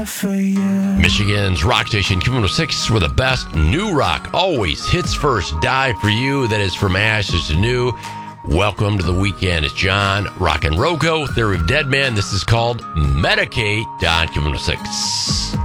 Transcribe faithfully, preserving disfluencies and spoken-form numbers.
for you. Michigan's rock station, Q one oh six, where the best new rock always hits first. Die for You, that is From Ashes to New. Welcome to the weekend. It's John, Rock and Rocco, Theory of Dead Man. This is called Medicate on Q one oh six.